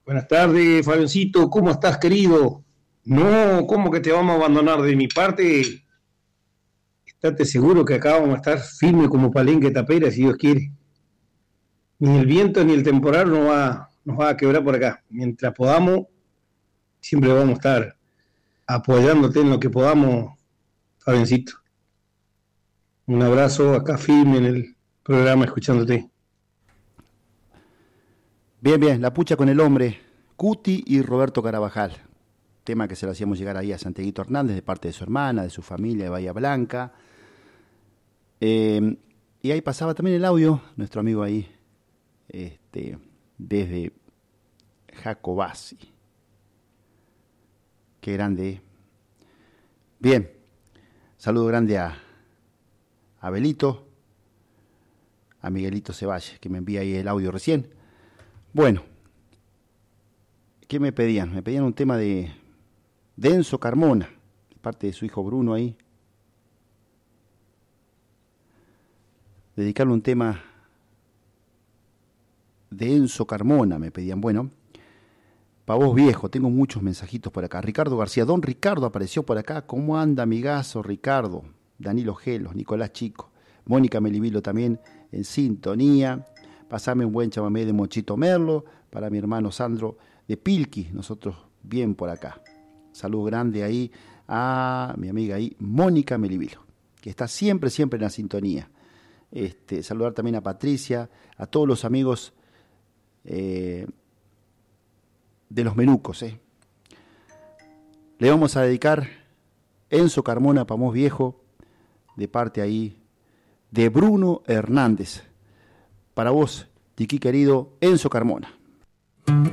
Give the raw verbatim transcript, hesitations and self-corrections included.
Buenas tardes, Fabioncito, ¿cómo estás, querido? No, ¿cómo que te vamos a abandonar? De mi parte, estate seguro que acá vamos a estar firme como palenque tapera, si Dios quiere. Ni el viento ni el temporal nos va, nos va a quebrar por acá. Mientras podamos, siempre vamos a estar apoyándote en lo que podamos, Fabioncito. Un abrazo acá firme en el programa, escuchándote. Bien, bien, La Pucha con el Hombre, Cuti y Roberto Carabajal. Tema que se lo hacíamos llegar ahí a Santiaguito Hernández de parte de su hermana, de su familia de Bahía Blanca. Eh, y ahí pasaba también el audio, nuestro amigo ahí, este, desde Jacobasi. Qué grande. Bien, saludo grande a, a Belito, a Miguelito Ceballos, que me envía ahí el audio recién. Bueno, ¿qué me pedían? Me pedían un tema de, de Enzo Carmona, de parte de su hijo Bruno ahí. Dedicarle un tema de Enzo Carmona, me pedían. Bueno, para vos viejo, tengo muchos mensajitos por acá. Ricardo García, don Ricardo apareció por acá. ¿Cómo anda, amigazo Ricardo? Danilo Gelos, Nicolás Chico, Mónica Melivilo también en sintonía. Pasame un buen chamamé de Mochito Merlo para mi hermano Sandro de Pilqui, nosotros bien por acá. Saludo grande ahí a mi amiga ahí, Mónica Melivilo, que está siempre, siempre en la sintonía. Este, saludar también a Patricia, a todos los amigos eh, de los Menucos. Eh. Le vamos a dedicar Enzo Carmona, Pamos Viejo, de parte ahí de Bruno Hernández. Para vos, Tiki querido, Enzo Carmona.